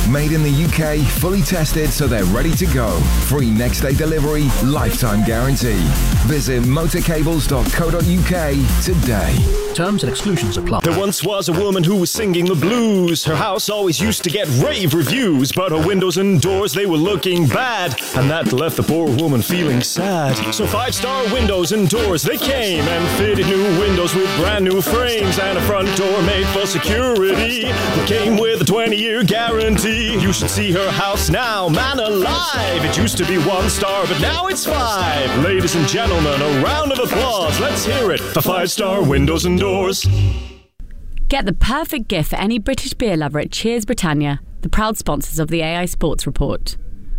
Made in the UK, fully tested so they're ready to go. Free next day delivery, lifetime guarantee. Visit motorcables.co.uk today. Terms and exclusions apply. There once was a woman who was singing the blues. Her house always used to get rave reviews, but her windows and doors, they were looking bad, and that left the poor woman feeling sad. So 5-star windows and doors, they came and fitted new windows with brand new frames and a front door made for security. It came with a 20-year guarantee. You should see her house now, man alive. It used to be 1 star, but now it's 5. Ladies and gentlemen, a round of applause. Let's hear it for 5-star windows and doors. Get the perfect gift for any British beer lover at Cheers Britannia, the proud sponsors of the AI Sports Report.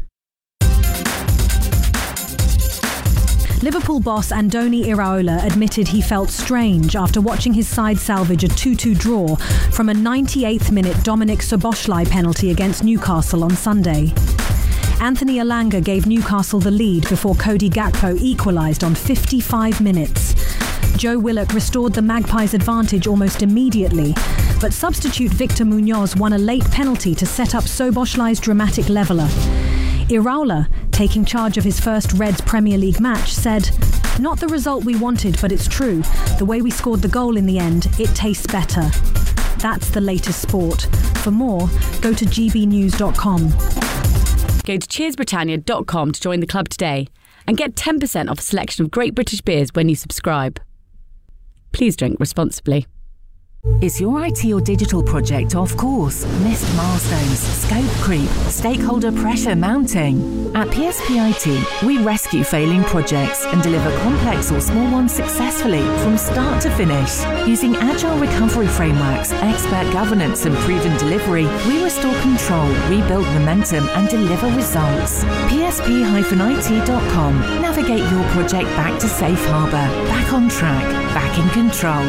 Liverpool boss Andoni Iraola admitted he felt strange after watching his side salvage a 2-2 draw from a 98th minute Dominic Szoboszlai penalty against Newcastle on Sunday. Anthony Elanga gave Newcastle the lead before Cody Gakpo equalised on 55 minutes. Joe Willock restored the Magpies' advantage almost immediately, but substitute Victor Munoz won a late penalty to set up Szoboszlai's dramatic leveller. Iraola, taking charge of his first Reds Premier League match, said, "Not the result we wanted, but it's true. The way we scored the goal in the end, it tastes better." That's the latest sport. For more, go to gbnews.com. Go to cheersbritannia.com to join the club today and get 10% off a selection of great British beers when you subscribe. Please drink responsibly. Is your IT or digital project off course? Missed milestones, scope creep, stakeholder pressure mounting? At PSPIT, we rescue failing projects and deliver complex or small ones successfully from start to finish. Using agile recovery frameworks, expert governance and proven delivery, we restore control, rebuild momentum and deliver results. PSP-IT.com. Navigate your project back to safe harbour, back on track, back in control.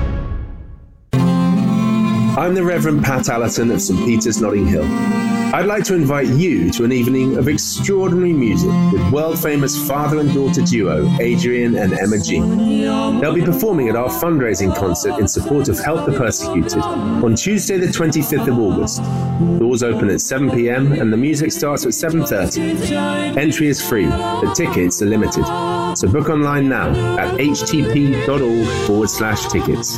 I'm the Reverend Pat Allerton of St Peter's, Notting Hill. I'd like to invite you to an evening of extraordinary music with world-famous father and daughter duo Adrian and Emma Jean. They'll be performing at our fundraising concert in support of Help the Persecuted on Tuesday the 25th of August. Doors open at 7 p.m. and the music starts at 7:30. Entry is free, but tickets are limited. So book online now at htp.org/tickets.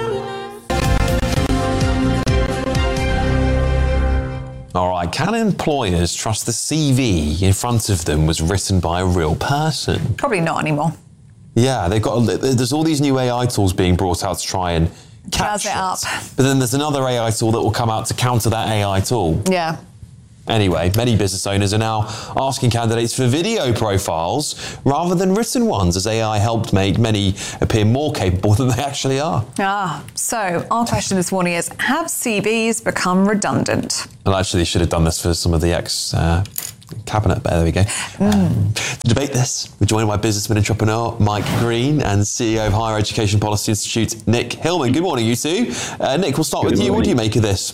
All right, can employers trust the CV in front of them was written by a real person? Probably not anymore. Yeah, there's all these new AI tools being brought out to try and catch it up. But then there's another AI tool that will come out to counter that AI tool. Yeah. Anyway, many business owners are now asking candidates for video profiles rather than written ones, as AI helped make many appear more capable than they actually are. So our question this morning is, have CVs become redundant? And actually should have done this for some of the cabinet, but there we go. To debate this, we're joined by businessman and entrepreneur Mike Green and CEO of Higher Education Policy Institute, Nick Hillman. Good morning, you two. Nick, we'll start with you. What do you make of this?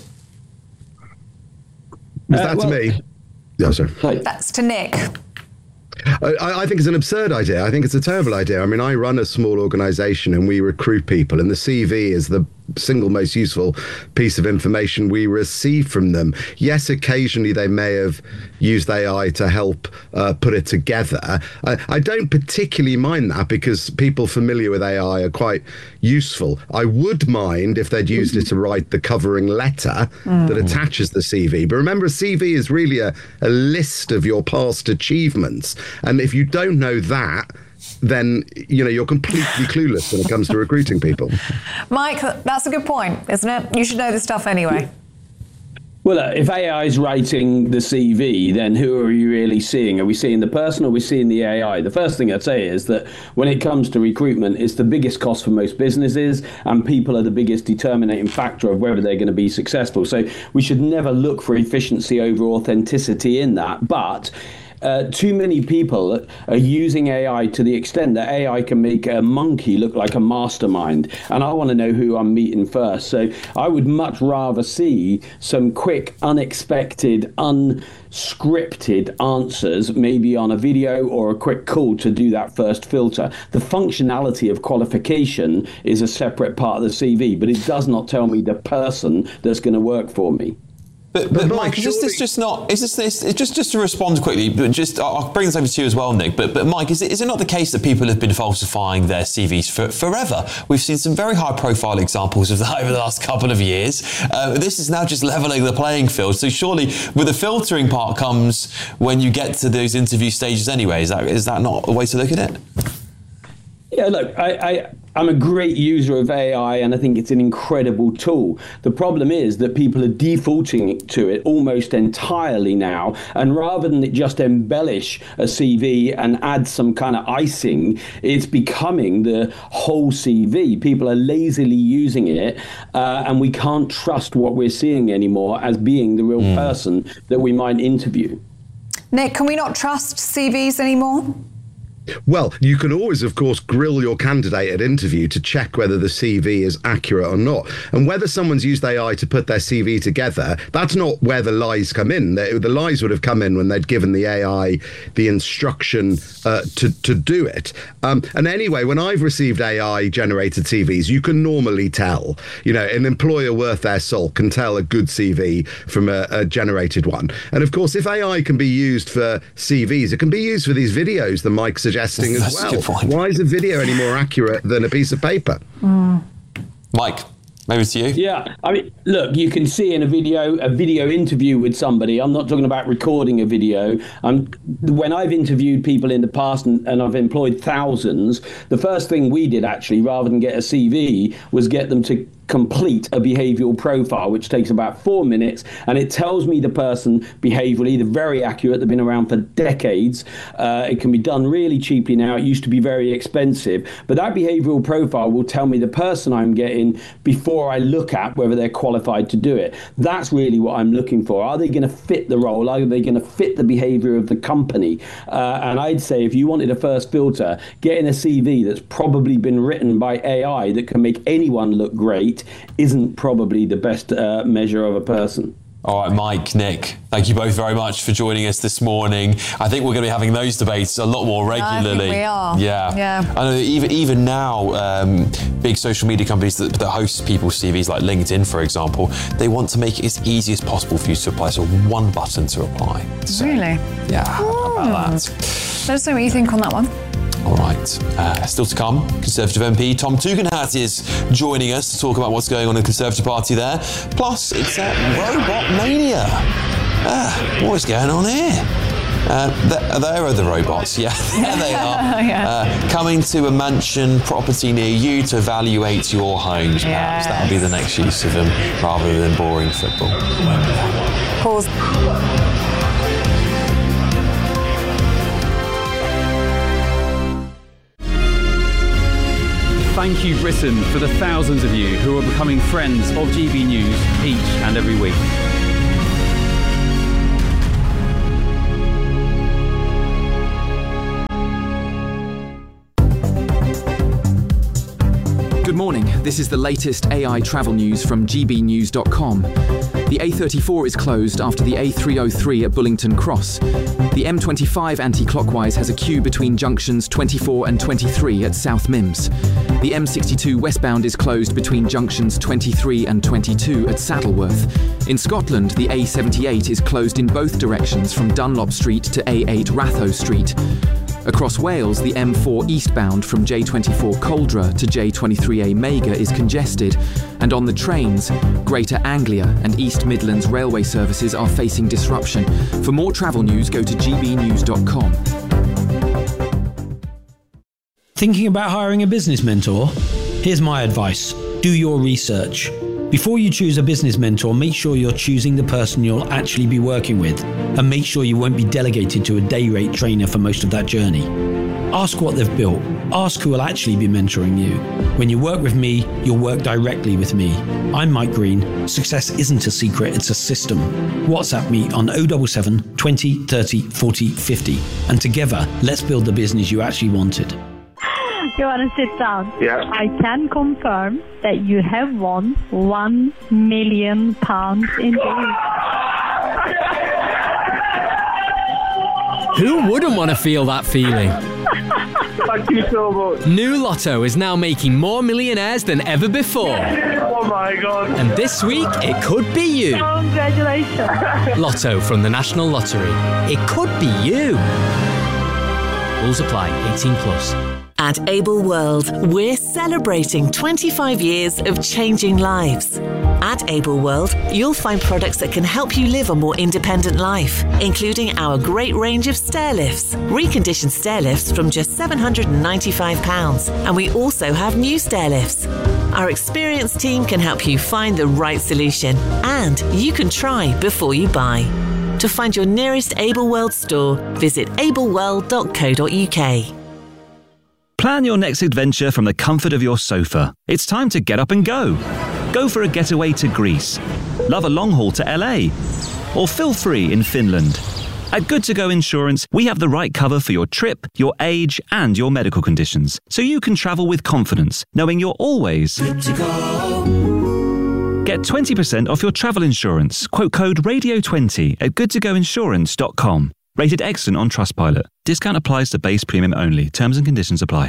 Is that to me? Yeah, sorry. That's to Nick. I think it's an absurd idea. I think it's a terrible idea. I mean, I run a small organisation and we recruit people, and the CV is the single most useful piece of information we receive from them. Yes, occasionally they may have used AI to help put it together. I don't particularly mind that because people familiar with AI are quite useful. I would mind if they'd used it to write the covering letter that attaches the CV. But remember, a CV is really a list of your past achievements. And if you don't know that, then you're completely clueless when it comes to recruiting people. Mike, that's a good point, isn't it? You should know this stuff anyway. Well, if AI is writing the CV, then who are you really seeing? Are we seeing the person or are we seeing the AI? The first thing I'd say is that when it comes to recruitment, it's the biggest cost for most businesses, and people are the biggest determining factor of whether they're going to be successful. So we should never look for efficiency over authenticity in that. But too many people are using AI to the extent that AI can make a monkey look like a mastermind. And I want to know who I'm meeting first. So I would much rather see some quick, unexpected, unscripted answers, maybe on a video or a quick call to do that first filter. The functionality of qualification is a separate part of the CV, but it does not tell me the person that's going to work for me. But Mike, is this just not? Is this just to respond quickly? But just I'll bring this over to you as well, Nick. But Mike, is it not the case that people have been falsifying their CVs forever? We've seen some very high-profile examples of that over the last couple of years. This is now just levelling the playing field. So surely, with the filtering part comes when you get to those interview stages anyway. Is that not a way to look at it? Yeah, look, I'm a great user of AI and I think it's an incredible tool. The problem is that people are defaulting to it almost entirely now, and rather than it just embellish a CV and add some kind of icing, it's becoming the whole CV. People are lazily using it and we can't trust what we're seeing anymore as being the real person that we might interview. Nick, can we not trust CVs anymore? Well, you can always, of course, grill your candidate at interview to check whether the CV is accurate or not. And whether someone's used AI to put their CV together, that's not where the lies come in. The lies would have come in when they'd given the AI the instruction to do it. And anyway, when I've received AI-generated CVs, you can normally tell. You know, an employer worth their salt can tell a good CV from a generated one. And of course, if AI can be used for CVs, it can be used for these videos that Mike suggesting as well. Why is a video any more accurate than a piece of paper? Mike, maybe to you. Yeah, I mean, look, you can see in a video interview with somebody. I'm not talking about recording a video. When I've interviewed people in the past and I've employed thousands, the first thing we did actually, rather than get a CV, was get them to complete a behavioural profile, which takes about 4 minutes, and it tells me the person behaviourally. They're very accurate. They've been around for decades. It can be done really cheaply now. It used to be very expensive, but that behavioural profile will tell me the person I'm getting before I look at whether they're qualified to do it. That's really what I'm looking for. Are they going to fit the role? Are they going to fit the behaviour of the company? And I'd say if you wanted a first filter, getting a CV that's probably been written by AI that can make anyone look great isn't probably the best measure of a person. All right, Mike, Nick, thank you both very much for joining us this morning. I think we're going to be having those debates a lot more regularly. I think we are. Yeah. I know even now, big social media companies that host people's CVs, like LinkedIn, for example, they want to make it as easy as possible for you to apply. So one button to apply. So, really? Yeah, how about that? Let us know what you think on that one. All right, still to come, Conservative MP Tom Tugendhat is joining us to talk about what's going on in the Conservative Party there. Plus, it's robot mania. What is going on here? There are the robots, yeah, there they are. Yeah. Coming to a mansion property near you to evaluate your homes, perhaps. That'll be the next use of them, rather than boring football. Pause. Thank you, Britain, for the thousands of you who are becoming friends of GB News each and every week. Good morning. This is the latest AI travel news from gbnews.com. The A34 is closed after the A303 at Bullington Cross. The M25 anti-clockwise has a queue between junctions 24 and 23 at South Mims. The M62 westbound is closed between junctions 23 and 22 at Saddleworth. In Scotland, the A78 is closed in both directions from Dunlop Street to A8 Ratho Street. Across Wales, the M4 eastbound from J24 Coldra to J23A Mega is congested, and on the trains, Greater Anglia and East Midlands railway services are facing disruption. For more travel news, go to gbnews.com. Thinking about hiring a business mentor? Here's my advice. Do your research. Before you choose a business mentor, make sure you're choosing the person you'll actually be working with, and make sure you won't be delegated to a day rate trainer for most of that journey. Ask what they've built. Ask who will actually be mentoring you. When you work with me, you'll work directly with me. I'm Mike Green. Success isn't a secret, it's a system. WhatsApp me on 077 20 30 40 50, and together, let's build the business you actually wanted. You want to sit down? Yeah. I can confirm that you have won £1 million in days. Who wouldn't want to feel that feeling? Thank you so much. New Lotto is now making more millionaires than ever before. £1 my God. And this week, it could be you. Congratulations. Lotto from the National Lottery. It could be you. Rules apply. 18+. At Able World, we're celebrating 25 years of changing lives. At Able World, you'll find products that can help you live a more independent life, including our great range of stair lifts, reconditioned stair lifts from just £795, and we also have new stair lifts. Our experienced team can help you find the right solution, and you can try before you buy. To find your nearest Able World store, visit ableworld.co.uk. Plan your next adventure from the comfort of your sofa. It's time to get up and go. Go for a getaway to Greece. Love a long haul to LA. Or feel free in Finland. At Good To Go Insurance, we have the right cover for your trip, your age, and your medical conditions, so you can travel with confidence, knowing you're always good to go. Get 20% off your travel insurance. Quote code RADIO20 at goodtogoinsurance.com. Rated excellent on Trustpilot. Discount applies to base premium only. Terms and conditions apply.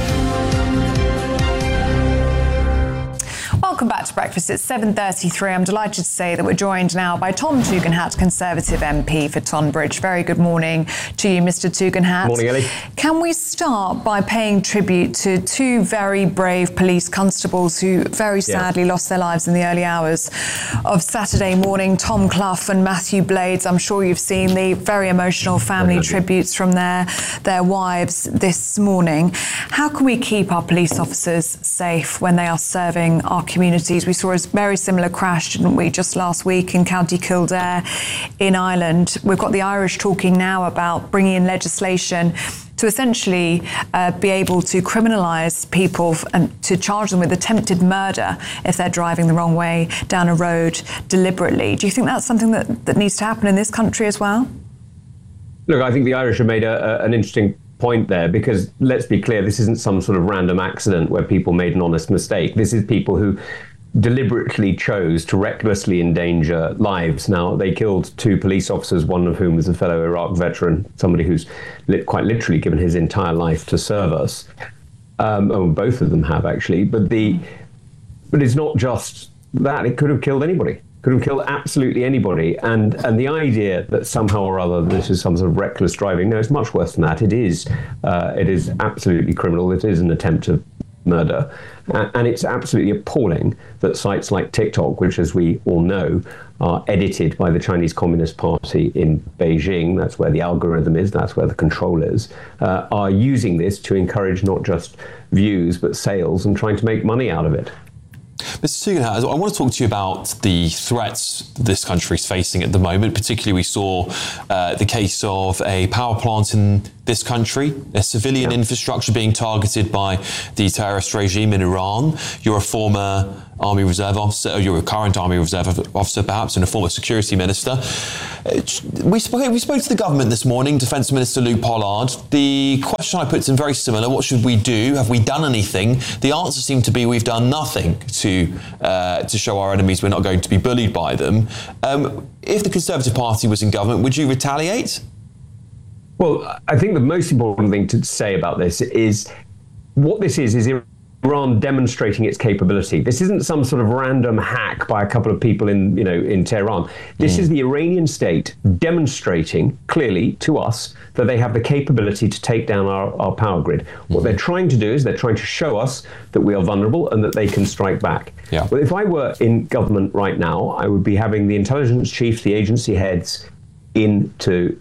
Welcome back to Breakfast. It's 7:33. I'm delighted to say that we're joined now by Tom Tugendhat, Conservative MP for Tonbridge. Very good morning to you, Mr. Tugendhat. Morning, Ellie. Can we start by paying tribute to two very brave police constables who very sadly lost their lives in the early hours of Saturday morning? Tom Clough and Matthew Blades. I'm sure you've seen the very emotional family tributes from their wives this morning. How can we keep our police officers safe when they are serving our communities? We saw a very similar crash, didn't we, just last week in County Kildare in Ireland. We've got the Irish talking now about bringing in legislation to essentially be able to criminalise people and to charge them with attempted murder if they're driving the wrong way down a road deliberately. Do you think that's something that needs to happen in this country as well? Look, I think the Irish have made an interesting point there, because let's be clear, this isn't some sort of random accident where people made an honest mistake. This is people who deliberately chose to recklessly endanger lives. Now, they killed two police officers, one of whom was a fellow Iraq veteran, somebody who's quite literally given his entire life to serve us. Both of them have, actually. But it's not just that. It could have killed anybody. Could have killed absolutely anybody. And the idea that somehow or other this is some sort of reckless driving, no, it's much worse than that. It is absolutely criminal. It is an attempt to murder. And it's absolutely appalling that sites like TikTok, which, as we all know, are edited by the Chinese Communist Party in Beijing, that's where the algorithm is, that's where the control is, are using this to encourage not just views, but sales, and trying to make money out of it. Mr. Tugendhat, I want to talk to you about the threats this country is facing at the moment. Particularly, we saw the case of a power plant in this country, a civilian infrastructure being targeted by the terrorist regime in Iran. You're a former Army Reserve officer, or you're a current Army Reserve officer perhaps, and a former security minister. We spoke to the government this morning, Defence Minister Luke Pollard. The question I put to him very similar: what should we do? Have we done anything? The answer seemed to be we've done nothing to show our enemies we're not going to be bullied by them. If the Conservative Party was in government, would you retaliate? Well, I think the most important thing to say about this is what this is Iran demonstrating its capability. This isn't some sort of random hack by a couple of people in Tehran. This is the Iranian state demonstrating clearly to us that they have the capability to take down our power grid. What they're trying to do is they're trying to show us that we are vulnerable and that they can strike back. Yeah. Well, if I were in government right now, I would be having the intelligence chiefs, the agency heads, into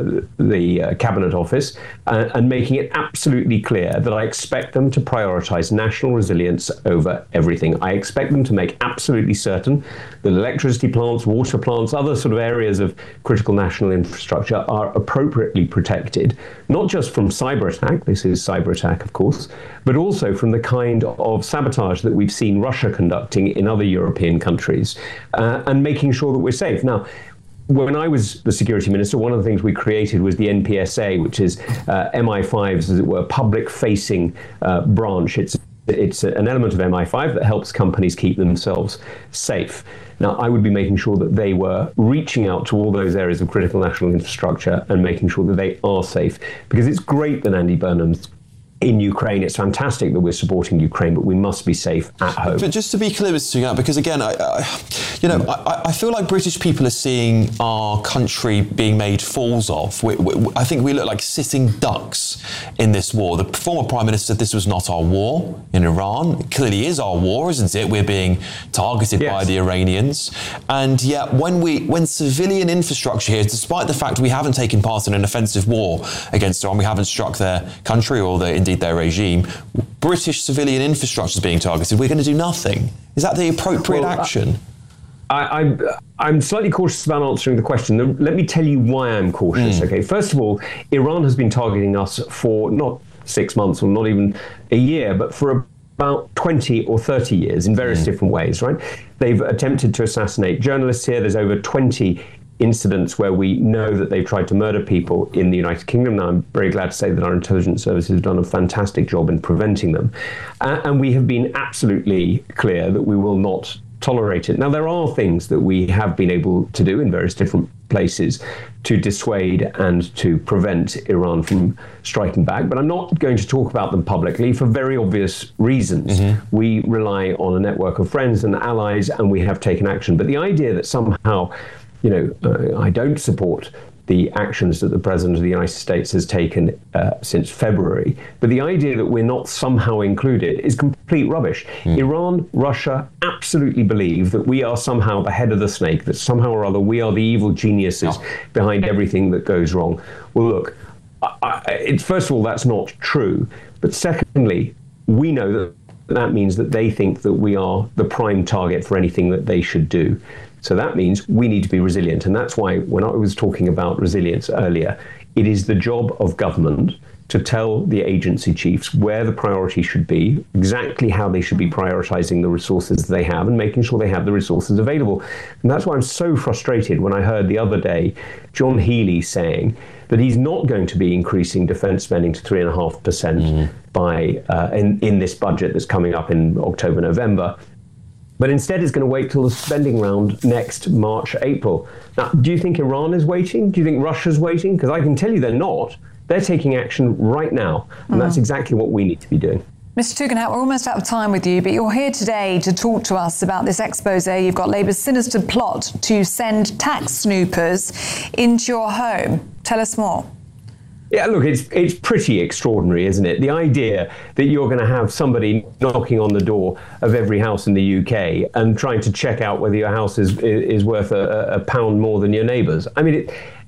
the Cabinet Office and making it absolutely clear that I expect them to prioritise national resilience over everything. I expect them to make absolutely certain that electricity plants, water plants, other sort of areas of critical national infrastructure are appropriately protected, not just from cyber attack, this is cyber attack of course, but also from the kind of sabotage that we've seen Russia conducting in other European countries, and making sure that we're safe. Now, when I was the security minister, one of the things we created was the NPSA, which is MI5's, as it were, public-facing branch. It's an element of MI5 that helps companies keep themselves safe. Now, I would be making sure that they were reaching out to all those areas of critical national infrastructure and making sure that they are safe. Because it's great that Andy Burnham's in Ukraine. It's fantastic that we're supporting Ukraine, but we must be safe at home. But just to be clear, Mr. Tugendhat, because again, I feel like British people are seeing our country being made fools of. I think we look like sitting ducks in this war. The former Prime Minister said this was not our war in Iran. It clearly is our war, isn't it? We're being targeted by the Iranians. And yet, when civilian infrastructure here, despite the fact we haven't taken part in an offensive war against Iran, we haven't struck their country or indeed their regime, British civilian infrastructure is being targeted. We're going to do nothing. Is that the appropriate action? I'm slightly cautious about answering the question. Let me tell you why I'm cautious. Okay, first of all, Iran has been targeting us for not 6 months or not even a year, but for about 20 or 30 years in various different ways, right? They've attempted to assassinate journalists here. There's over 20 incidents where we know that they've tried to murder people in the United Kingdom. Now, I'm very glad to say that our intelligence services have done a fantastic job in preventing them. And we have been absolutely clear that we will not tolerate it. Now, there are things that we have been able to do in various different places to dissuade and to prevent Iran from striking back, but I'm not going to talk about them publicly for very obvious reasons. We rely on a network of friends and allies, and we have taken action. But the idea that somehow I don't support the actions that the President of the United States has taken since February, but the idea that we're not somehow included is complete rubbish. Iran, Russia absolutely believe that we are somehow the head of the snake, that somehow or other we are the evil geniuses behind everything that goes wrong. Well, look, first of all, that's not true. But secondly, we know that means that they think that we are the prime target for anything that they should do. So that means we need to be resilient. And that's why when I was talking about resilience earlier, it is the job of government to tell the agency chiefs where the priority should be, exactly how they should be prioritizing the resources they have and making sure they have the resources available. And that's why I'm so frustrated when I heard the other day John Healey saying that he's not going to be increasing defense spending to 3.5% by in this budget that's coming up in October, November. But instead is going to wait till the spending round next March, April. Now, do you think Iran is waiting? Do you think Russia's waiting? Because I can tell you they're not. They're taking action right now. And that's exactly what we need to be doing. Mr. Tugendhat, we're almost out of time with you, but you're here today to talk to us about this expose. You've got Labour's sinister plot to send tax snoopers into your home. Tell us more. Yeah, look, it's pretty extraordinary, isn't it? The idea that you're going to have somebody knocking on the door of every house in the UK and trying to check out whether your house is worth a pound more than your neighbour's. I mean,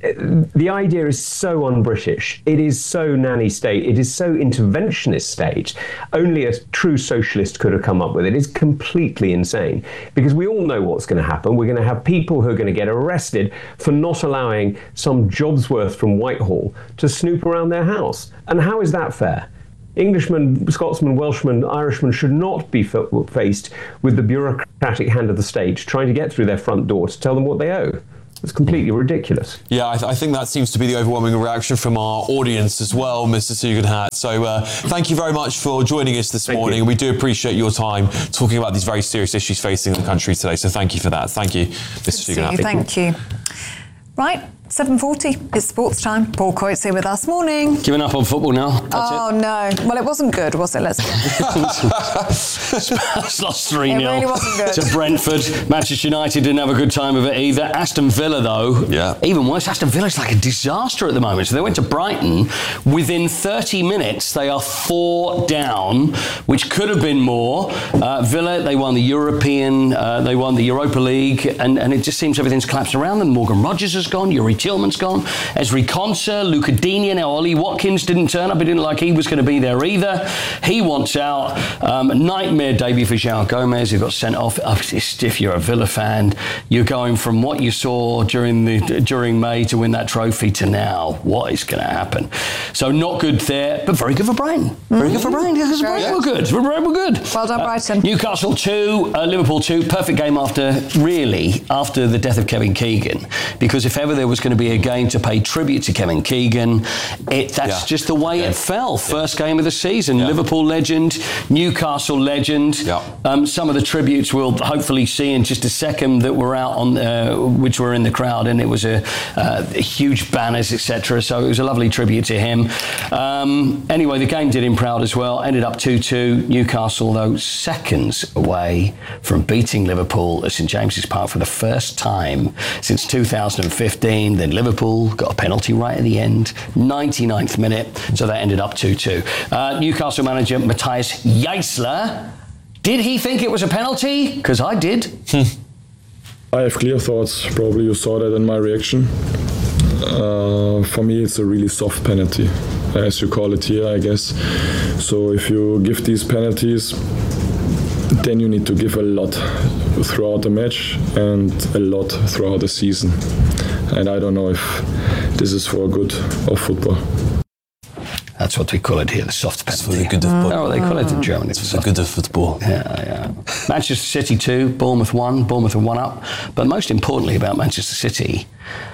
the idea is so un-British. It is so nanny state. It is so interventionist state. Only a true socialist could have come up with it. It's completely insane because we all know what's going to happen. We're going to have people who are going to get arrested for not allowing some Jobsworth from Whitehall to snoop around their house. And how is that fair? Englishmen, Scotsmen, Welshmen, Irishmen should not be faced with the bureaucratic hand of the state trying to get through their front door to tell them what they owe. It's completely ridiculous. Yeah, I think that seems to be the overwhelming reaction from our audience as well, Mr. Tugendhat. So thank you very much for joining us this morning. And we do appreciate your time talking about these very serious issues facing the country today. So thank you for that. Thank you, Mr. Tugendhat. Thank you. Right, 7:40, it's sports time. Paul Coyte's here with us. Morning. Giving up on football now? No. Well, it wasn't good, was it? Let's be honest. Spurs lost 3-0 It really wasn't good. to Brentford. Manchester United didn't have a good time of it either. Aston Villa, though, even worse. Aston Villa's like a disaster at the moment. So they went to Brighton. Within 30 minutes, they are 4 down, which could have been more. Villa, they won the they won the Europa League, and it just seems everything's collapsed around them. Morgan Rogers has gone. Yuri Tillman's gone. Ezri Konsa, Luca Digne. Now Ollie Watkins didn't turn up. He didn't like he was going to be there either. He wants out. Nightmare debut for João Gomez, who got sent off. If you're a Villa fan, you're going from what you saw during May to win that trophy to now. What is going to happen? So not good there, but very good for Brighton. Very good for Brighton. Because Brighton were good. Brighton were good. Well done, Brighton. Newcastle 2, Liverpool 2. Perfect game after the death of Kevin Keegan. because if ever there was going to be a game to pay tribute to Kevin Keegan, that's just the way it fell. First game of the season, Liverpool legend, Newcastle legend. Some of the tributes we'll hopefully see in just a second that were out on, which were in the crowd, and it was a huge banners, etc. So it was a lovely tribute to him. Anyway, the game did him proud as well. Ended up 2-2. Newcastle, though, seconds away from beating Liverpool at St James's Park for the first time since 2015. Then Liverpool got a penalty right at the end, 99th minute, so that ended up 2-2. Newcastle manager Matthias Jaissler, did he think it was a penalty? Because I did. I have clear thoughts. Probably you saw that in my reaction. For me, it's a really soft penalty, as you call it here, I guess. So if you give these penalties, then you need to give a lot throughout the match and a lot throughout the season. And I don't know if this is for good of football. That's what we call it here, the soft penalty. For the good of football. Oh, they call it in Germany. It's for the good of football. Yeah. Manchester City 2, Bournemouth 1. Bournemouth are 1 up. But most importantly about Manchester City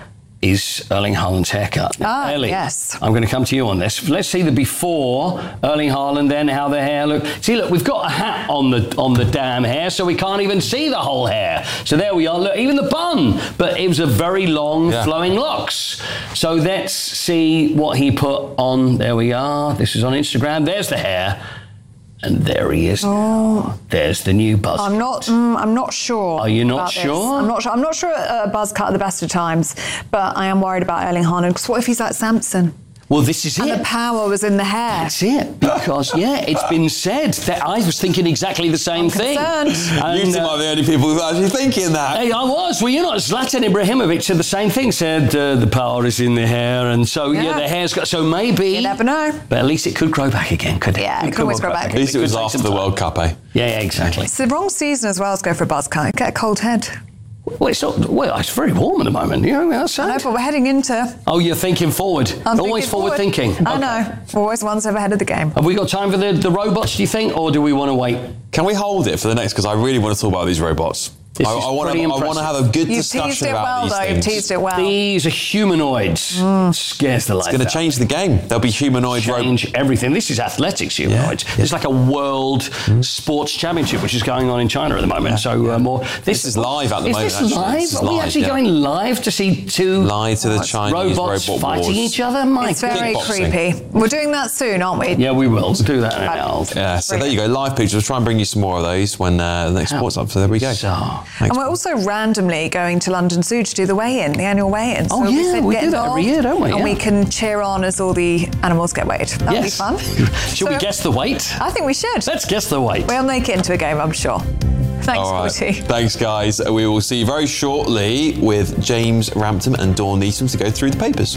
is Erling Haaland's haircut. Ellie, yes. I'm going to come to you on this. Let's see the before Erling Haaland, then how the hair looked. See, look, we've got a hat on the damn hair, so we can't even see the whole hair. So there we are. Look, even the bun. But it was a very long, flowing locks. So let's see what he put on. There we are. This is on Instagram. There's the hair. And there he is. Oh. There's the new buzz. I'm not sure. Are you not sure? I'm not sure a buzz cut at the best of times, but I am worried about Erling Haaland, because what if he's like Samson? Well, this is and the power was in the hair. That's it. Because, it's been said that I was thinking exactly the same thing. You two are the only people who are actually thinking that. Hey, I was. Well, you know, Zlatan Ibrahimovic said the same thing, said the power is in the hair. And so, the hair's got... So maybe... You never know. But at least it could grow back again, couldn't it? Yeah, it could always grow back. At least it was after the World Cup, eh? Yeah, exactly. It's the wrong season as well to go for a buzz cut. Get a cold head. Well, it's not. Well, it's very warm at the moment. You know, that's sad. I know, but we're heading into... Oh, you're thinking forward. Always forward thinking. I know. Always one step ahead of the game. Have we got time for the robots, do you think, or do we want to wait? Can we hold it for the next? Because I really want to talk about these robots. I want to have a good discussion about these things. You've teased it well. These are humanoids. Scares the life out. It's going to change the game. There'll be humanoid robots. Change everything. This is athletics humanoids. Yeah. It's like a world sports championship, which is going on in China at the moment. So more. This is live at the moment. Is this live? Are we actually going live to see two live to the Chinese robots robot fighting wars. each other? It's very creepy. We're doing that soon, aren't we? Yeah, we will. We'll do that in an hour. Yeah. So there you go. Live pictures. We'll try and bring you some more of those when the next sports up. So there we go. And we're also randomly going to London Zoo to do the weigh-in, the annual weigh-in. So we do that every year, don't we? And we can cheer on as all the animals get weighed. That'll be fun. Should we guess the weight? I think we should. Let's guess the weight. We'll make it into a game, I'm sure. Thanks, Forty. Thanks, guys. We will see you very shortly with James Rampton and Dawn Neeson to go through the papers.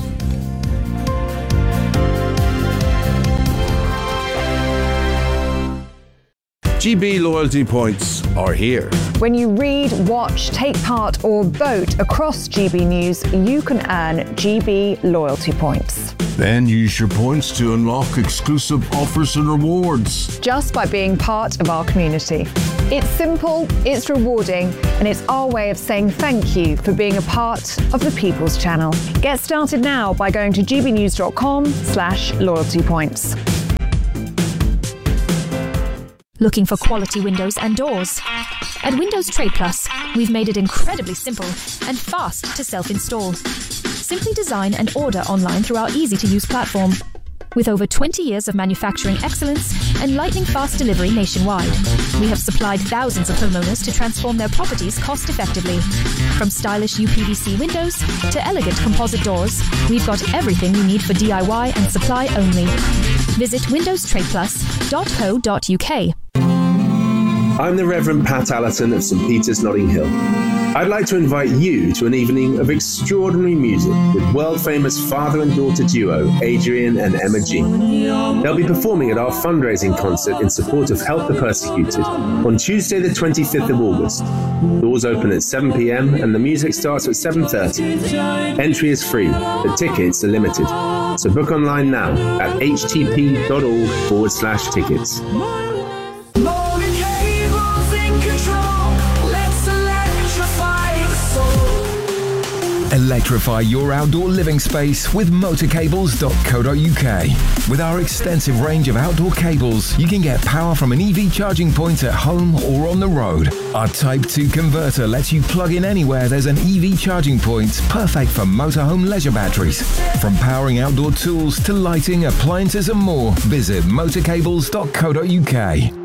GB loyalty points are here. When you read, watch, take part or vote across GB News, you can earn GB loyalty points. Then use your points to unlock exclusive offers and rewards. Just by being part of our community. It's simple, it's rewarding, and it's our way of saying thank you for being a part of the People's Channel. Get started now by going to gbnews.com/loyalty points. Looking for quality windows and doors? At Windows Trade Plus, we've made it incredibly simple and fast to self-install. Simply design and order online through our easy-to-use platform. With over 20 years of manufacturing excellence and lightning-fast delivery nationwide, we have supplied thousands of homeowners to transform their properties cost-effectively. From stylish UPVC windows to elegant composite doors, we've got everything you need for DIY and supply only. Visit windowstradeplus.co.uk. I'm the Reverend Pat Allerton of St Peter's, Notting Hill. I'd like to invite you to an evening of extraordinary music with world-famous father and daughter duo Adrian and Emma Jean. They'll be performing at our fundraising concert in support of Help the Persecuted on Tuesday the 25th of August. Doors open at 7 p.m. and the music starts at 7:30. Entry is free, but tickets are limited. So book online now at htp.org/tickets. Electrify your outdoor living space with motorcables.co.uk. With our extensive range of outdoor cables, you can get power from an EV charging point at home or on the road. Our Type 2 converter lets you plug in anywhere there's an EV charging point, perfect for motorhome leisure batteries. From powering outdoor tools to lighting, appliances and more, visit motorcables.co.uk.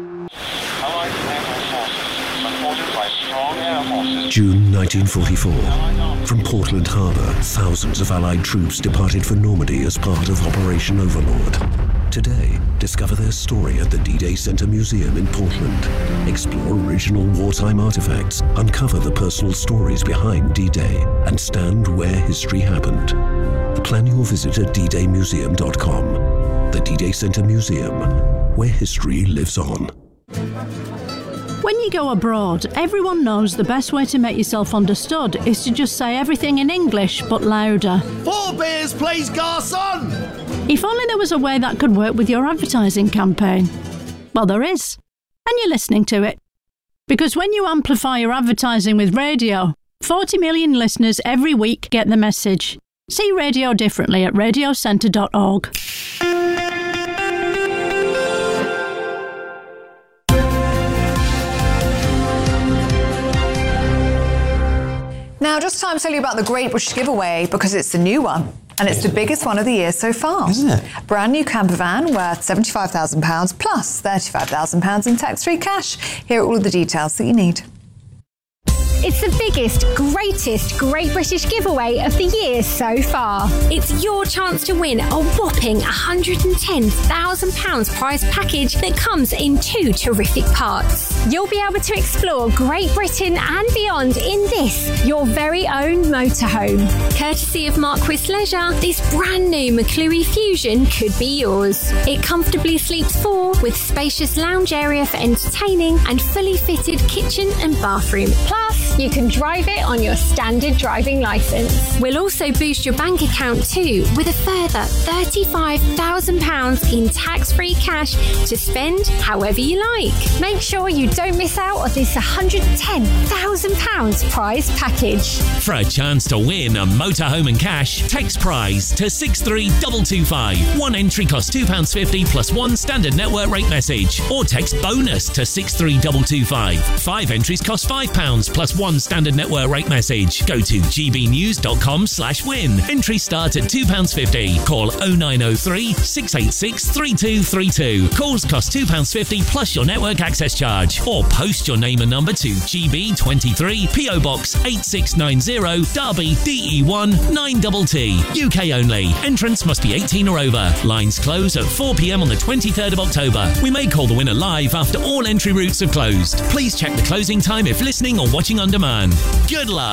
June 1944. From Portland Harbour, thousands of Allied troops departed for Normandy as part of Operation Overlord. Today, discover their story at the D-Day Center Museum in Portland. Explore original wartime artifacts, uncover the personal stories behind D-Day, and stand where history happened. Plan your visit at ddaymuseum.com. The D-Day Center Museum, where history lives on. When you go abroad, everyone knows the best way to make yourself understood is to just say everything in English, but louder. 4 beers, please, garçon! If only there was a way that could work with your advertising campaign. Well, there is. And you're listening to it. Because when you amplify your advertising with radio, 40 million listeners every week get the message. See radio differently at radiocentre.org. Now, just time to tell you about the Great British Giveaway, because it's the new one. And it's the biggest one of the year so far. Isn't it? Brand new camper van worth £75,000 plus £35,000 in tax-free cash. Here are all of the details that you need. It's the biggest, greatest Great British giveaway of the year so far. It's your chance to win a whopping £110,000 prize package that comes in 2 terrific parts. You'll be able to explore Great Britain and beyond in this, your very own motorhome. Courtesy of Marquis Leisure, this brand new McClure Fusion could be yours. It comfortably sleeps 4 with spacious lounge area for entertaining and fully fitted kitchen and bathroom. Plus, you can drive it on your standard driving licence. We'll also boost your bank account too with a further £35,000 in tax-free cash to spend however you like. Make sure you don't miss out on this £110,000 prize package. For a chance to win a motorhome and cash, text prize to 63225. One entry costs £2.50 plus 1 standard network rate message. Or text bonus to 63225. 5 entries cost £5 plus 1 standard network rate message. Go to gbnews.com/win. Entry start at £2.50. Call 0903 686 3232. Calls cost £2.50 plus your network access charge. Or post your name and number to GB23 PO Box 8690 Derby DE1 9TT. UK only. Entrance must be 18 or over. Lines close at 4 p.m. on the 23rd of October. We may call the winner live after all entry routes have closed. Please check the closing time if listening or watching on demand. Good luck.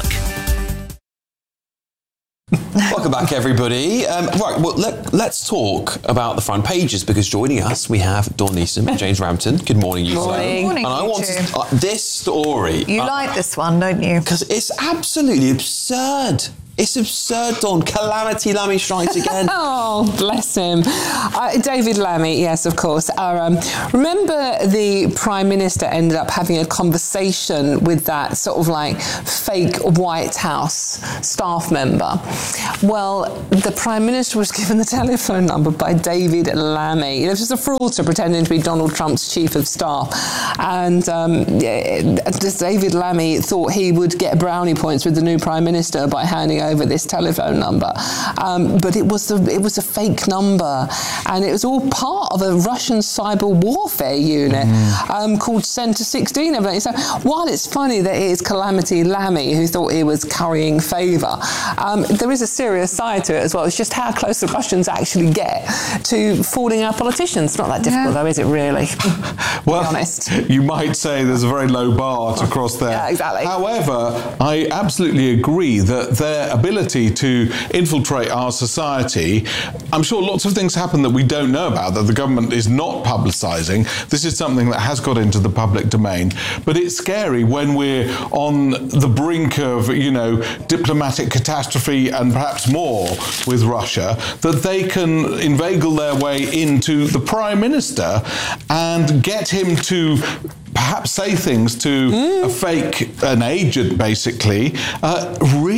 Welcome back, everybody. Right, well, let's talk about the front pages, because joining us we have Dawn Neeson and James Rampton. Good morning, you two. Morning. And I want this story. You like this one, don't you? Because it's absolutely absurd. It's absurd, Dawn. Calamity Lammy strikes again. Oh, bless him. David Lammy, yes, of course. Remember the Prime Minister ended up having a conversation with that sort of like fake White House staff member. Well, the Prime Minister was given the telephone number by David Lammy. It was just a fraudster pretending to be Donald Trump's chief of staff. And David Lammy thought he would get brownie points with the new Prime Minister by handing over this telephone number, but it was a fake number, and it was all part of a Russian cyber warfare unit called Center 16. Evidently. So while it's funny that it is Calamity Lammy who thought he was currying favour, there is a serious side to it as well. It's just how close the Russians actually get to fooling our politicians. It's not that difficult, though, is it really? Well, to be honest. You might say there's a very low bar to cross there. Yeah, exactly. However, I absolutely agree that their ability to infiltrate our society, I'm sure lots of things happen that we don't know about, that the government is not publicising. This is something that has got into the public domain. But it's scary when we're on the brink of, diplomatic catastrophe and perhaps more with Russia, that they can inveigle their way into the Prime Minister and get him to perhaps say things to an agent, basically, really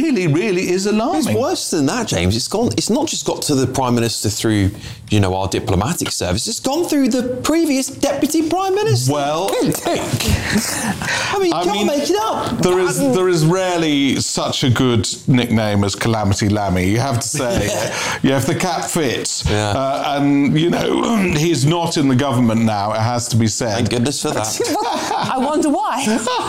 really, really is alarming. It's worse than that, James. It's not just got to the Prime Minister through, you know, our diplomatic service. It's gone through the previous Deputy Prime Minister. Well, I mean, you can't make it up. There is rarely such a good nickname as Calamity Lammy. You have to say, if the cap fits, and you know he's not in the government now. It has to be said. Thank goodness for that. I wonder why.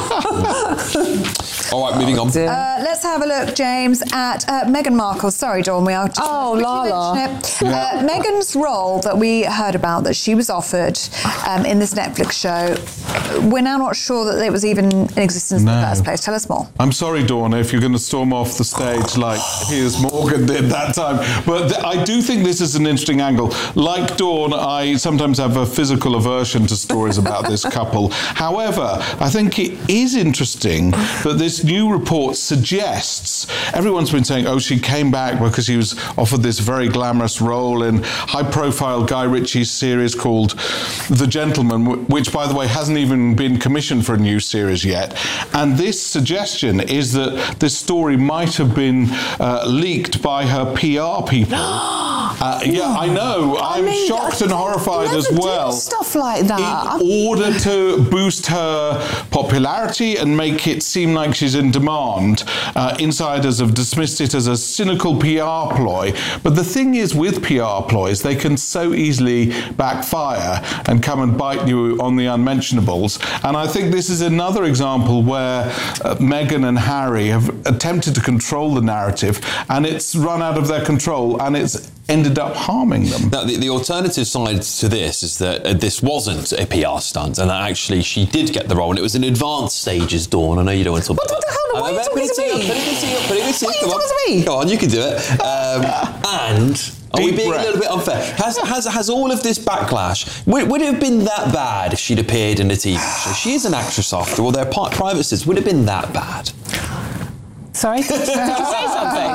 All right, moving on. Let's have a look, James, at Meghan Markle. Sorry, Dawn, we are just Lala. Meghan's role that we heard about, that she was offered in this Netflix show, we're now not sure that it was even in existence in the first place. Tell us more. I'm sorry, Dawn, if you're going to storm off the stage like Piers Morgan did that time. But I do think this is an interesting angle. Like Dawn, I sometimes have a physical aversion to stories about this couple. However, I think it is interesting that this new report suggests, everyone's been saying, she came back because she was offered this very glamorous role in high-profile Guy Ritchie's series called The Gentleman, which, by the way, hasn't even been commissioned for a new series yet. And this suggestion is that this story might have been leaked by her PR people. Yeah, I know. I'm shocked and horrified as well. Stuff like that. In order to boost her popularity and make it seem like she's in demand, insiders have dismissed it as a cynical PR ploy. But the thing is with PR ploys, they can so easily backfire and come and bite you on the unmentionables. And I think this is another example where Meghan and Harry have attempted to control the narrative, and it's run out of their control, and it's ended up harming them. Now, the alternative side to this is that this wasn't a PR stunt, and that actually she did get the role, and it was in advanced stages, Dawn. I know you don't want to talk about What the hell? Why are you talking to me? Come on, you can do it. And... Are we being a little bit unfair? Has all of this backlash, would it have been that bad if she'd appeared in a TV show? She is an actress after all. Their privacies, would it have been that bad? Sorry? Did you say something?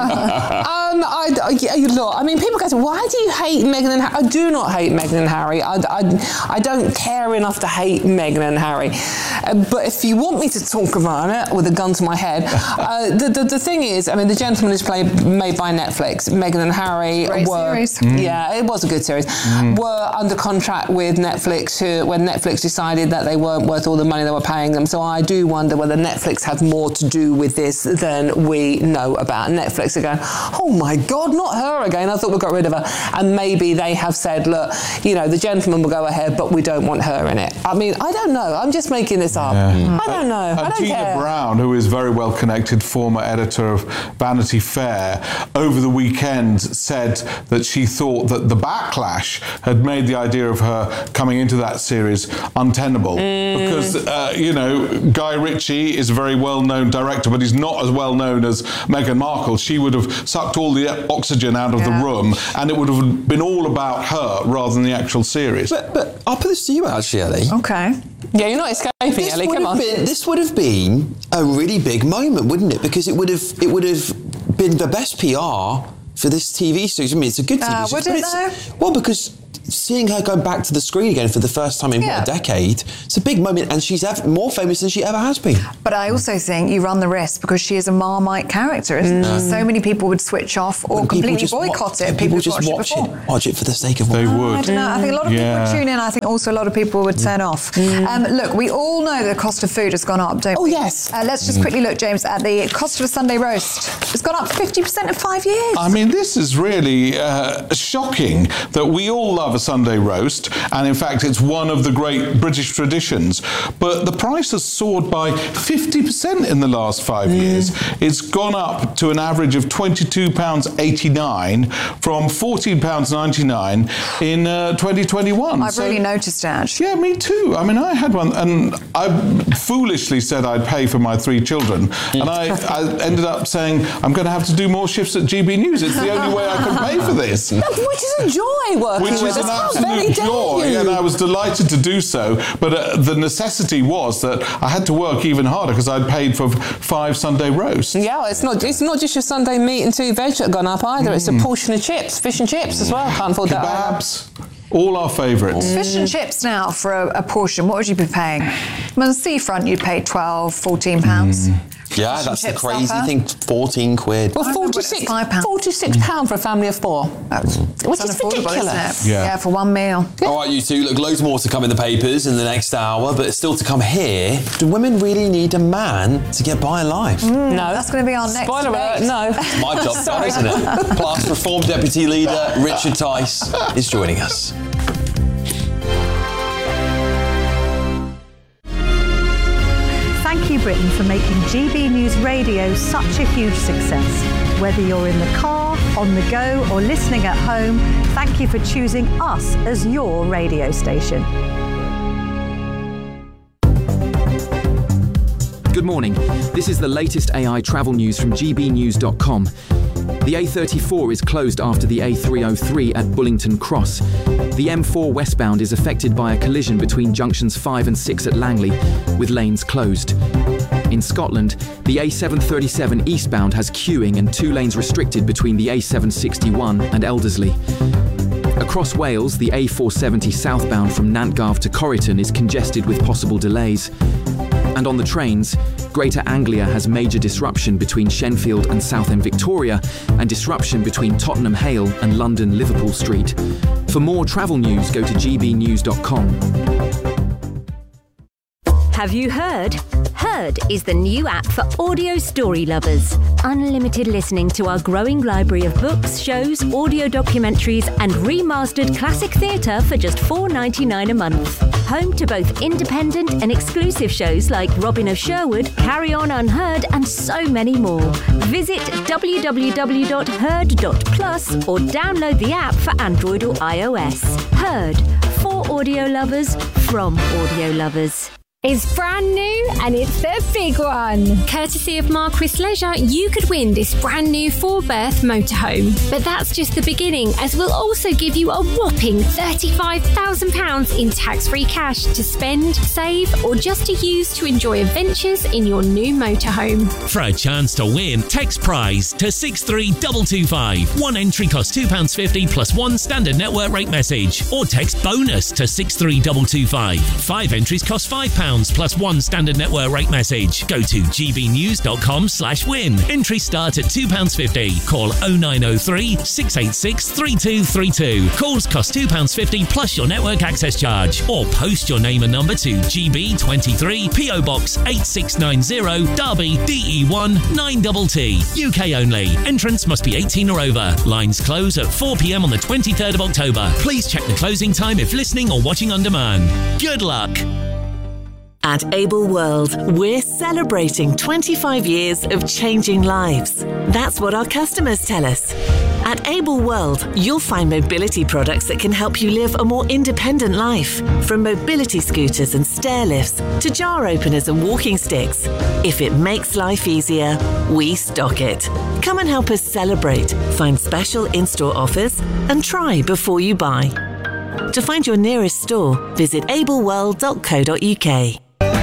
Look, I mean, people go, why do you hate Meghan and Harry? I do not hate Meghan and Harry. I don't care enough to hate Meghan and Harry. But if you want me to talk about it with a gun to my head, the thing is, I mean, The Gentleman is made by Netflix. Meghan and Harry series. Yeah, it was a good series. Were under contract with Netflix when Netflix decided that they weren't worth all the money they were paying them. So I do wonder whether Netflix had more to do with this than we know about. Netflix are going, oh my God, not her again. I thought we got rid of her. And maybe they have said, look, you know, The Gentleman will go ahead, but we don't want her in it. I mean, I don't know. I'm just making this up. I don't know. I don't Gina care. Brown, who is very well connected, former editor of Vanity Fair, over the weekend said that she thought that the backlash had made the idea of her coming into that series untenable. Because, you know, Guy Ritchie is a very well-known director, but he's not as well-known as Meghan Markle. She would have sucked all the oxygen out of the room, and it would have been all about her rather than the actual series. But I'll put this to you, actually, Ellie. Okay. Yeah, you're not escaping, Ellie. Come on. This would have been a really big moment, wouldn't it? Because it would have been the best PR for this TV series. I mean, it's a good TV series. Would it though? Well, because seeing her go back to the screen again for the first time in what, a decade, it's a big moment, and she's more famous than she ever has been. But I also think you run the risk because she is a Marmite character, isn't she? So many people would switch off or completely boycott it. People just watch it for the sake of they would. I don't know. I think a lot of people would tune in. I think also a lot of people would turn off. Look, we all know the cost of food has gone up, don't we? Oh, yes. Let's just quickly look, James, at the cost of a Sunday roast. It's gone up 50% in 5 years. I mean, this is really shocking that we all love a Sunday roast, and in fact it's one of the great British traditions, but the price has soared by 50% in the last 5 years. It's gone up to an average of £22.89 from £14.99 in 2021. I've really noticed it, actually. Yeah, me too. I mean, I had one, and I foolishly said I'd pay for my 3 children, and I ended up saying I'm going to have to do more shifts at GB News. It's the only way I can pay for this. Which is a joy working with us. How very dare joy, you? and I was delighted to do so, but the necessity was that I had to work even harder because I'd paid for 5 Sunday roasts. Yeah, it's not just your Sunday meat and 2 veg that have gone up either. It's a portion of chips, fish and chips as well. Can't afford that. Kebabs, all our favourites. Fish and chips now for a portion, what would you be paying? On the seafront, you'd pay £12, £14. Yeah, that's the crazy thing. 14 quid. Well, £46 for a family of 4. Which is ridiculous. Yeah, for one meal. All right, you two, look, loads more to come in the papers in the next hour, but still to come here. Do women really need a man to get by in life? No. That's going to be our next Spoiler alert, no. It's my job done, isn't it? Plus, Reform Deputy Leader Richard Tice is joining us. Thank you, Britain, for making GB News Radio such a huge success. Whether you're in the car, on the go, or listening at home, thank you for choosing us as your radio station. Good morning. This is the latest AI travel news from gbnews.com. The A34 is closed after the A303 at Bullington Cross. The M4 westbound is affected by a collision between junctions 5 and 6 at Langley, with lanes closed. In Scotland, the A737 eastbound has queuing and 2 lanes restricted between the A761 and Elderslie. Across Wales, the A470 southbound from Nantgarv to Corryton is congested with possible delays. And on the trains, Greater Anglia has major disruption between Shenfield and Southend Victoria, and disruption between Tottenham Hale and London Liverpool Street. For more travel news, go to gbnews.com. Have you heard? Heard is the new app for audio story lovers. Unlimited listening to our growing library of books, shows, audio documentaries, and remastered classic theatre for just $4.99 a month. Home to both independent and exclusive shows like Robin of Sherwood, Carry On Unheard, and so many more. Visit www.heard.plus or download the app for Android or iOS. Heard, for audio lovers, from audio lovers. It's brand new and it's the big one. Courtesy of Marquis Leisure, you could win this brand new 4-berth motorhome. But that's just the beginning, as we'll also give you a whopping £35,000 in tax-free cash to spend, save, or just to use to enjoy adventures in your new motorhome. For a chance to win, text prize to 63225. One entry costs £2.50 plus 1 standard network rate message. Or text bonus to 63225. 5 entries cost £5 plus 1 standard network rate message. Go to gbnews.com/win. Entries start at £2.50. Call 0903 686 3232. Calls cost £2.50 plus your network access charge. Or post your name and number to GB23 PO Box 8690 Derby DE1 9TT. UK only. Entrance must be 18 or over. Lines close at 4 p.m. on the 23rd of October. Please check the closing time if listening or watching on demand. Good luck. At Able World, we're celebrating 25 years of changing lives. That's what our customers tell us. At Able World, you'll find mobility products that can help you live a more independent life. From mobility scooters and stair lifts to jar openers and walking sticks. If it makes life easier, we stock it. Come and help us celebrate, find special in-store offers, and try before you buy. To find your nearest store, visit ableworld.co.uk.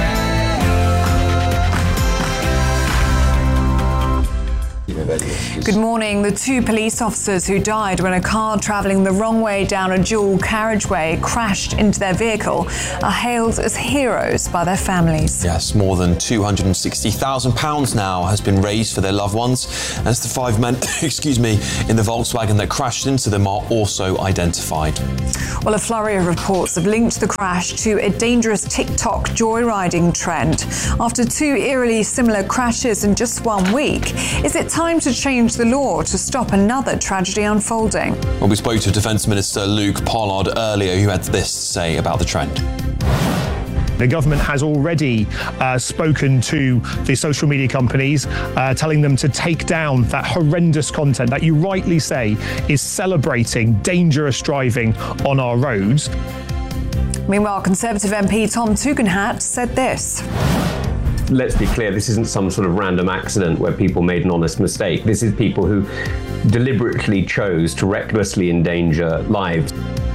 Good morning. The 2 police officers who died when a car travelling the wrong way down a dual carriageway crashed into their vehicle are hailed as heroes by their families. Yes, more than £260,000 now has been raised for their loved ones, as the 5 men, in the Volkswagen that crashed into them are also identified. Well, a flurry of reports have linked the crash to a dangerous TikTok joyriding trend. After 2 eerily similar crashes in just 1 week, is it time to change the law to stop another tragedy unfolding? Well, we spoke to Defence Minister Luke Pollard earlier, who had this to say about the trend. The government has already spoken to the social media companies, telling them to take down that horrendous content that you rightly say is celebrating dangerous driving on our roads. Meanwhile, Conservative MP Tom Tugendhat said this. Let's be clear, this isn't some sort of random accident where people made an honest mistake. This is people who deliberately chose to recklessly endanger lives.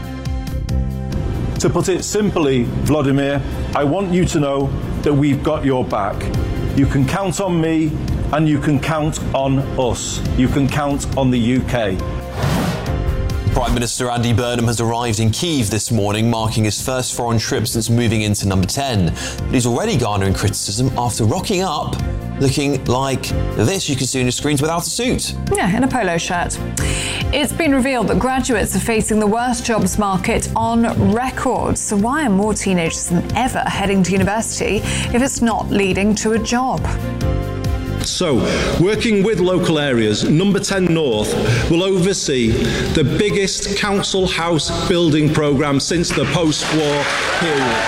To put it simply, Vladimir, I want you to know that we've got your back. You can count on me and you can count on us. You can count on the UK. Prime Minister Andy Burnham has arrived in Kyiv this morning, marking his first foreign trip since moving into number 10. But he's already garnering criticism after rocking up looking like this you can see on your screens without a suit. Yeah, in a polo shirt. It's been revealed that graduates are facing the worst jobs market on record. So why are more teenagers than ever heading to university if it's not leading to a job? So, working with local areas, Number 10 North will oversee the biggest council house building programme since the post-war period.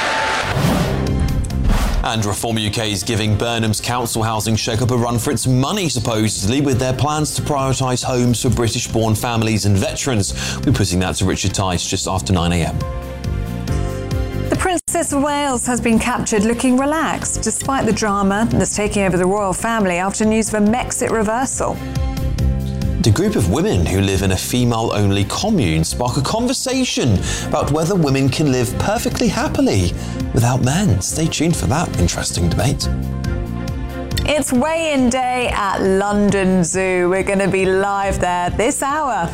And Reform UK is giving Burnham's council housing shake-up a run for its money, supposedly, with their plans to prioritise homes for British-born families and veterans. We're putting that to Richard Tice just after 9 a.m. The Princess of Wales has been captured looking relaxed, despite the drama that's taking over the royal family after news of a Brexit reversal. The group of women who live in a female-only commune spark a conversation about whether women can live perfectly happily without men. Stay tuned for that interesting debate. It's weigh-in day at London Zoo. We're going to be live there this hour.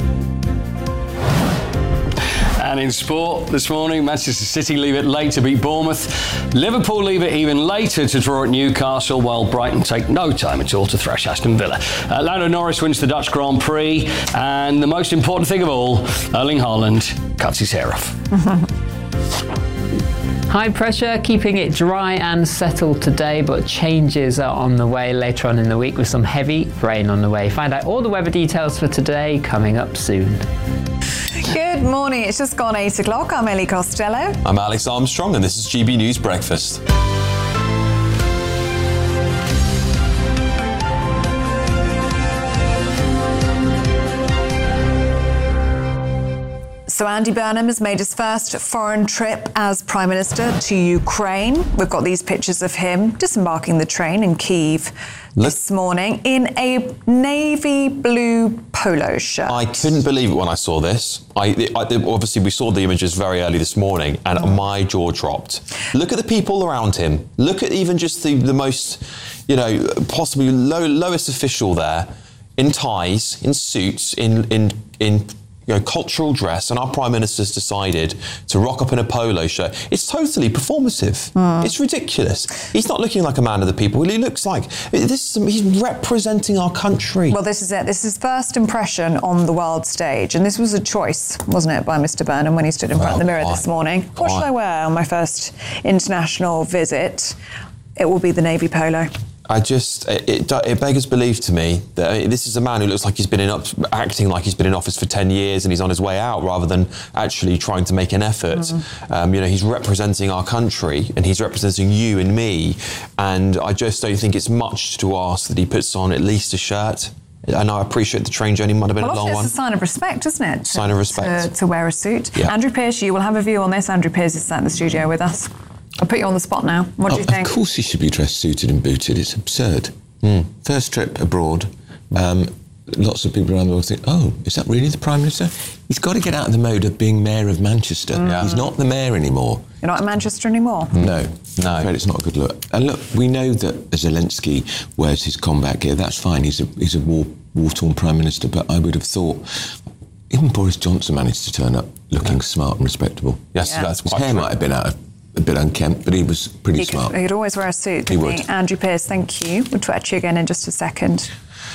And in sport this morning, Manchester City leave it late to beat Bournemouth. Liverpool leave it even later to draw at Newcastle, while Brighton take no time at all to thrash Aston Villa. Lando Norris wins the Dutch Grand Prix. And the most important thing of all, Erling Haaland cuts his hair off. High pressure, keeping it dry and settled today, but changes are on the way later on in the week with some heavy rain on the way. Find out all the weather details for today coming up soon. Good morning. It's just gone 8 o'clock. I'm Ellie Costello. I'm Alex Armstrong, and this is GB News Breakfast. So Andy Burnham has made his first foreign trip as Prime Minister to Ukraine. We've got these pictures of him disembarking the train in Kyiv this morning in a navy blue polo shirt. I couldn't believe it when I saw this. Obviously, we saw the images very early this morning, and my jaw dropped. Look at the people around him. Look at even just the most, possibly lowest official there, in ties, in suits, in cultural dress, and our Prime Minister's decided to rock up in a polo shirt. It's totally performative. It's ridiculous. He's not looking like a man of the people. He looks like he's representing our country. Well, this is it. This is first impression on the world stage, and this was a choice, wasn't it, by Mr. Burnham when he stood in front of the mirror this morning? What should I wear on my first international visit? It will be the navy polo. It beggars belief to me that this is a man who looks like he's been acting like he's been in office for 10 years and he's on his way out rather than actually trying to make an effort. He's representing our country and he's representing you and me. And I just don't think it's much to ask that he puts on at least a shirt. And I appreciate the train journey might have been a long one. It's a sign of respect, isn't it? Sign of respect. To wear a suit. Yeah. Andrew Pearce, you will have a view on this. Andrew Pearce is sat in the studio with us. I'll put you on the spot now. What do you think? Of course he should be dressed suited and booted. It's absurd. First trip abroad. Lots of people around the world think, is that really the Prime Minister? He's got to get out of the mode of being Mayor of Manchester. He's not the Mayor anymore. You're not in Manchester anymore? No. It's not a good look. And look, we know that Zelensky wears his combat gear. That's fine. He's a war-torn Prime Minister. But I would have thought even Boris Johnson managed to turn up looking smart and respectable. Yes, that's quite true. His hair might have been a bit unkempt, but he was pretty smart. He'd always wear a suit, didn't he? Andrew Pearce, thank you. We'll talk to you again in just a second.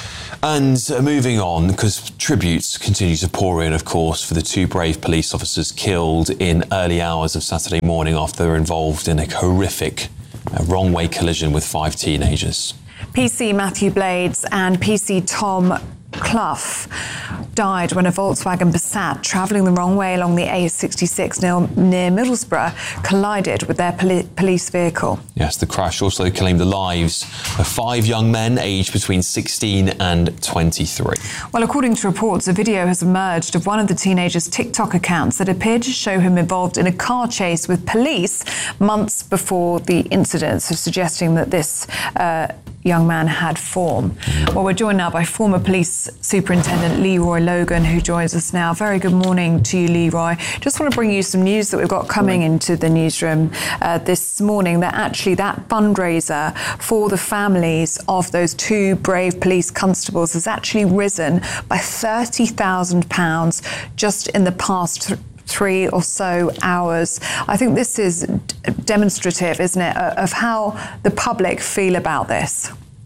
And moving on, because tributes continue to pour in, of course, for the two brave police officers killed in early hours of Saturday morning after they were involved in a horrific wrong-way collision with 5 teenagers. PC Matthew Blades and PC Tom Clough died when a Volkswagen Passat travelling the wrong way along the A66 near Middlesbrough collided with their police vehicle. Yes, the crash also claimed the lives of 5 young men aged between 16 and 23. Well, according to reports, a video has emerged of one of the teenagers' TikTok accounts that appeared to show him involved in a car chase with police months before the incident, so suggesting that this young man had form. Well, we're joined now by former police superintendent Leroy Logan, who joins us now. Very good morning to you, Leroy. Just want to bring you some news that we've got coming into the newsroom this morning, that actually that fundraiser for the families of those 2 brave police constables has actually risen by £30,000 just in the past 3 or so hours. I think this is demonstrative, isn't it, of how the public feel about this?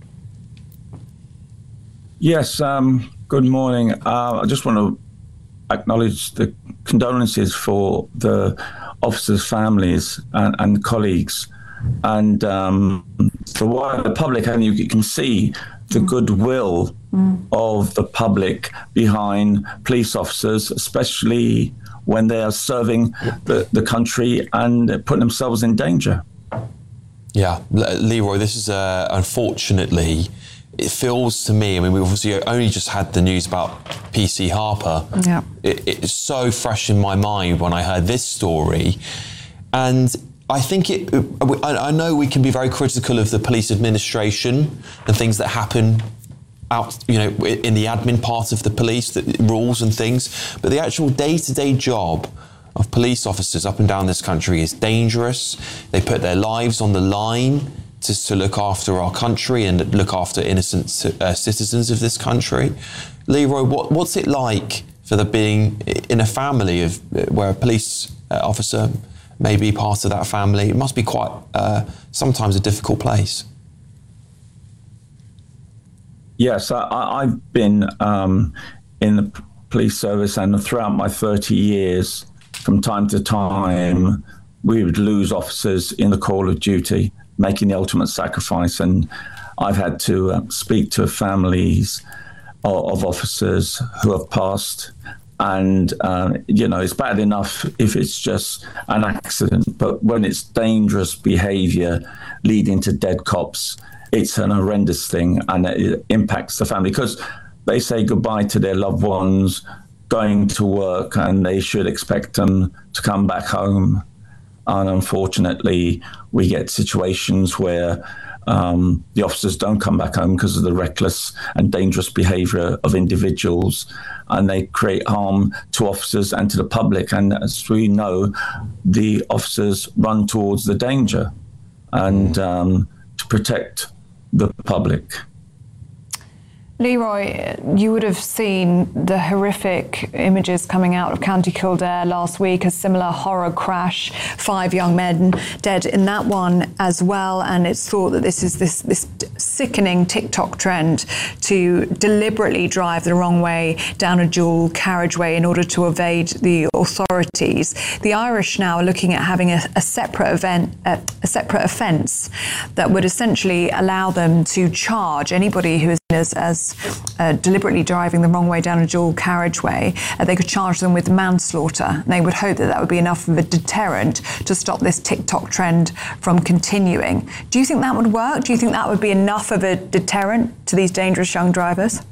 Yes, good morning. I just want to acknowledge the condolences for the officers' families and colleagues, and the wider public, and you can see the goodwill of the public behind police officers, especially when they are serving the country and putting themselves in danger. Yeah, Leroy, this is unfortunately, it feels to me, I mean, we've obviously only just had the news about PC Harper. Yeah. It's so fresh in my mind when I heard this story. And I think I know we can be very critical of the police administration and things that happen out, in the admin part of the police, the rules and things, but the actual day-to-day job of police officers up and down this country is dangerous. They put their lives on the line to look after our country and look after innocent citizens of this country. Leroy, what's it like for being in a family of where a police officer may be part of that family? It must be quite sometimes a difficult place. Yes, I've been in the police service, and throughout my 30 years, from time to time, we would lose officers in the call of duty, making the ultimate sacrifice. And I've had to speak to families of officers who have passed. And, it's bad enough if it's just an accident, but when it's dangerous behavior leading to dead cops, it's an horrendous thing, and it impacts the family because they say goodbye to their loved ones going to work, and they should expect them to come back home. And unfortunately, we get situations where the officers don't come back home because of the reckless and dangerous behaviour of individuals, and they create harm to officers and to the public. And as we know, the officers run towards the danger and to protect the public. Leroy, you would have seen the horrific images coming out of County Kildare last week, a similar horror crash, 5 young men dead in that one as well. And it's thought that this is this sickening TikTok trend to deliberately drive the wrong way down a dual carriageway in order to evade the authorities. The Irish now are looking at having a separate offence that would essentially allow them to charge anybody who is as deliberately driving the wrong way down a dual carriageway. They could charge them with manslaughter. And they would hope that that would be enough of a deterrent to stop this TikTok trend from continuing. Do you think that would work? Do you think that would be enough of a deterrent to these dangerous young drivers?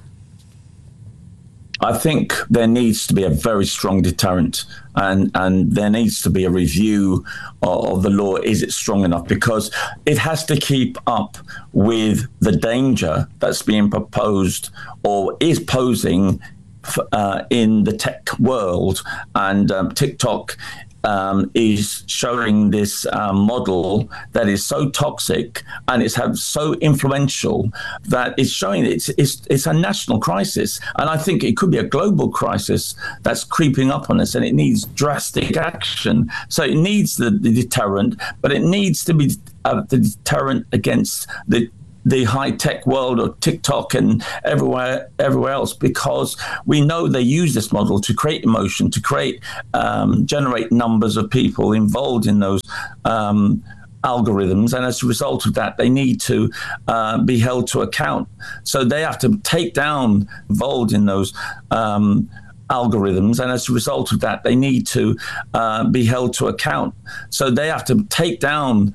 I think there needs to be a very strong deterrent, and there needs to be a review of the law. Is it strong enough? Because it has to keep up with the danger that's being proposed or is posing in the tech world. And TikTok is showing this model that is so toxic and it's so influential that it's showing it's a national crisis. And I think it could be a global crisis that's creeping up on us, and it needs drastic action. So it needs the deterrent, but it needs to be the deterrent against the high-tech world of TikTok and everywhere else, because we know they use this model to create emotion, to generate numbers of people involved in those algorithms, and as a result of that, they need to be held to account. So they have to take down involved in those algorithms, and as a result of that, they need to be held to account. So they have to take down